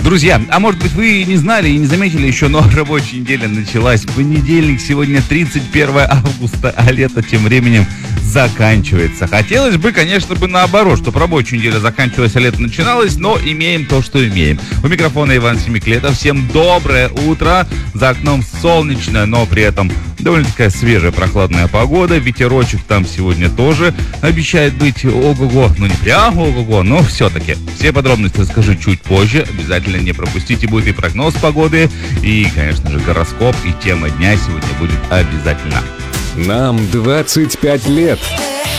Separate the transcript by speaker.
Speaker 1: Друзья, а может быть вы не знали и не заметили еще, но рабочая неделя началась в понедельник, сегодня 31 августа, а лето тем временем заканчивается. Хотелось бы, конечно, наоборот, чтобы рабочая неделя заканчивалась, а лето начиналось, но имеем то, что имеем. У микрофона Иван Семиклетов. Всем доброе утро. За окном солнечная, но при этом довольно такая свежая, прохладная погода. Ветерочек там сегодня тоже обещает быть ого-го. Ну, не прям ого-го, но все-таки. Все подробности расскажу чуть позже. Обязательно не пропустите. Будет и прогноз погоды, и, конечно же, гороскоп, и тема дня сегодня будет обязательно.
Speaker 2: Нам 25 лет.